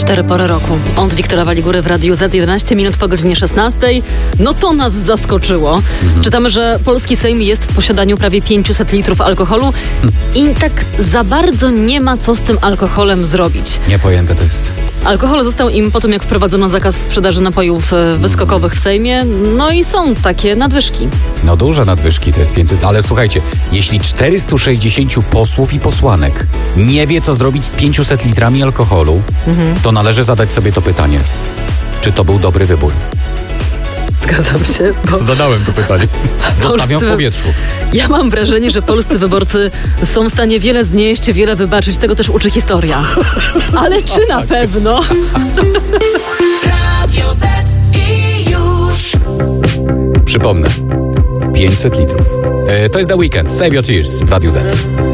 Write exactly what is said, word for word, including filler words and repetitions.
Cztery pory roku. Od Wiktora Waligury w Radiu Z, jedenaście minut po godzinie szesnastej. No to nas zaskoczyło. Mhm. Czytamy, że polski Sejm jest w posiadaniu prawie pięćset litrów alkoholu mhm. i tak za bardzo nie ma co z tym alkoholem zrobić. Niepojęte to jest. Alkohol został im po tym, jak wprowadzono zakaz sprzedaży napojów wyskokowych w Sejmie. No i są takie nadwyżki. No duże nadwyżki, to jest pięćset. Ale słuchajcie, jeśli czterystu sześćdziesięciu posłów i posłanek nie wie, co zrobić z pięciuset litrami alkoholu, mhm. to należy zadać sobie to pytanie. Czy to był dobry wybór? Zgadzam się. Bo zadałem to pytanie. Zostawiam w powietrzu. Ja mam wrażenie, że polscy wyborcy są w stanie wiele znieść, wiele wybaczyć. Tego też uczy historia. Ale czy na pewno? Radio Z i już. Przypomnę. pięćset litrów. E, to jest The Weekend. Save Your Tears w Radiu Z.